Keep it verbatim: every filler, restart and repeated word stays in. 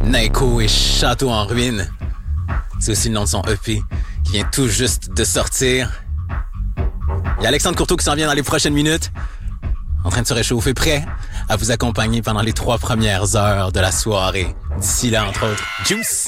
Naiko et Château en ruine. C'est aussi le nom de son E P qui vient tout juste de sortir. Il y a Alexandre Courteau qui s'en vient dans les prochaines minutes, en train de se réchauffer, prêt à vous accompagner pendant les trois premières heures de la soirée. D'ici là, entre autres, Juice!